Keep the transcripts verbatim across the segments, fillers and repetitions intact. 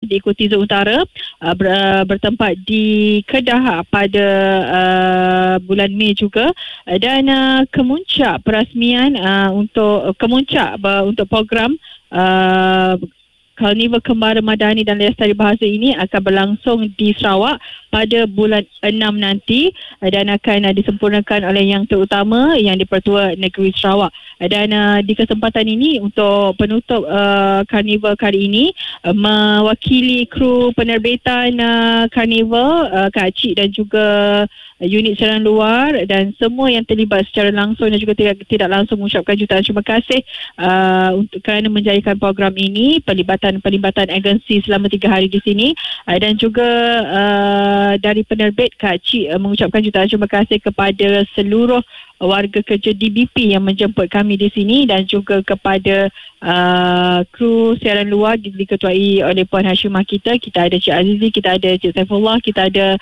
diikuti zon utara uh, ber, uh, bertempat di Kedah pada uh, bulan Mei juga, uh, dan uh, kemuncak perasmian uh, untuk kemuncak uh, untuk program uh, Karnival Kembara Madani dan Lestari Bahasa ini akan berlangsung di Sarawak pada bulan enam nanti, dan akan disempurnakan oleh Yang Terutama Yang di-Pertua Negeri Sarawak. Dan uh, di kesempatan ini untuk penutup uh, Karnival kali ini, uh, mewakili kru penerbitan uh, Karnival, uh, Kak Cik dan juga uh, unit siaran luar dan semua yang terlibat secara langsung dan juga tidak, tidak langsung mengucapkan jutaan terima kasih uh, untuk kerana menjayakan program ini, pelibatan pelibatan agensi selama tiga hari di sini, uh, dan juga uh, dari penerbit Kak Cik uh, mengucapkan jutaan terima kasih kepada seluruh warga kerja D B P yang menjemput kami di sini, dan juga kepada uh, kru siaran luar diketuai oleh Puan Hashimah kita. Kita ada Cik Azizi, kita ada Cik Saifullah, kita ada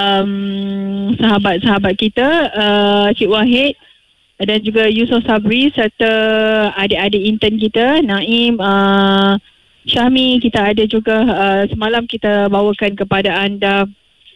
um, sahabat-sahabat kita, uh, Cik Wahid dan juga Yusof Sabri, serta adik-adik intern kita Naim, uh, Syahmi. Kita ada juga uh, semalam kita bawakan kepada anda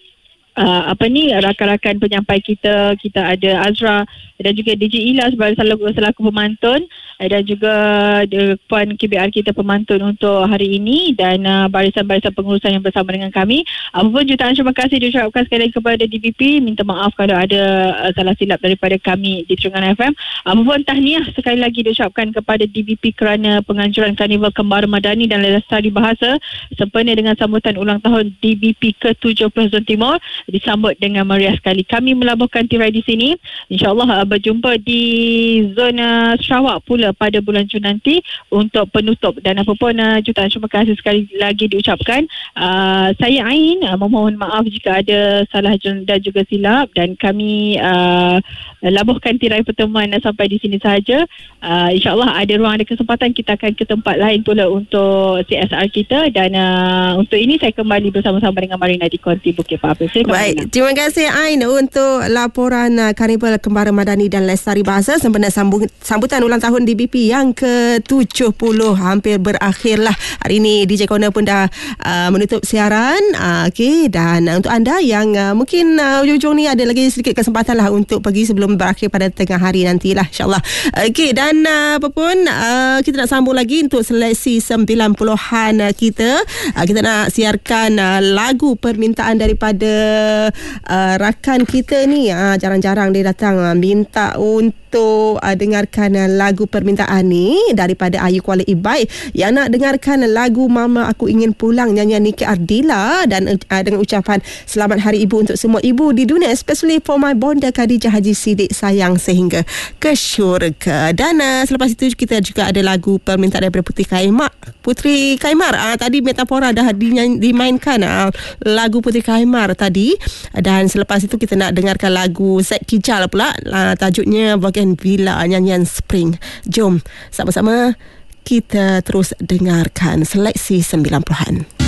Uh, apa ni rakan-rakan penyampai kita. Kita ada Azra dan juga D J Ila sebagai selaku, selaku pemantun, uh, dan juga uh, Puan K B R kita pemantun untuk hari ini, dan uh, barisan-barisan pengurusan yang bersama dengan kami. Apapun jutaan terima kasih diucapkan sekali lagi kepada D B P. Minta maaf kalau ada uh, salah silap daripada kami di Terengganu F M. Apapun tahniah sekali lagi diucapkan kepada D B P kerana penganjuran Karnival Kembara Madani dan Lestari Bahasa sempena dengan sambutan ulang tahun D B P ke tujuh puluh Zon Timur disambut dengan meriah sekali. Kami melabuhkan tirai di sini. InsyaAllah uh, berjumpa di zona Sarawak pula pada bulan Jun nanti untuk penutup. Dan apapun uh, jutaan terima kasih sekali lagi diucapkan. Uh, saya Ain uh, memohon maaf jika ada salah dan juga silap, dan kami uh, labuhkan tirai pertemuan uh, sampai di sini sahaja. Uh, InsyaAllah ada ruang, ada kesempatan kita akan ke tempat lain pula untuk C S R kita, dan uh, untuk ini saya kembali bersama-sama dengan Marina di Konti Bukit Papil. Baik, terima kasih Ain untuk laporan uh, Karnival Kembara Madani dan Lestari Bahasa sempena sambung, sambutan ulang tahun D B P yang ke tujuh puluh. Hampir berakhirlah. Hari ini D J Corner pun dah uh, menutup siaran. Uh, Okey, dan uh, untuk anda yang uh, mungkin uh, ujung-ujung ni ada lagi sedikit kesempatan lah untuk pergi sebelum berakhir pada tengah hari nantilah, insyaAllah. Okey, dan uh, apa pun uh, kita nak sambung lagi untuk seleksi sembilan puluhan uh, kita. Uh, kita nak siarkan uh, lagu permintaan daripada Uh, rakan kita ni, uh, jarang-jarang dia datang uh, minta untuk uh, dengarkan uh, lagu permintaan ni daripada Ayu Kuala Ibai yang nak dengarkan lagu Mama Aku Ingin Pulang nyanyian Niki Ardila, dan uh, dengan ucapan selamat Hari Ibu untuk semua ibu di dunia, especially for my bonda Khadijah Haji Sidik sayang sehingga ke syurga. Dan uh, selepas itu kita juga ada lagu permintaan daripada Putri Kaimar. Putri Kaimar uh, tadi Metafora dah dinyanyi, dimainkan uh, lagu Putri Kaimar tadi. Dan selepas itu kita nak dengarkan lagu Zack Kijal pula, uh, tajuknya Bougainvillea nyanyian Spring. Jom sama-sama kita terus dengarkan seleksi sembilan puluhan.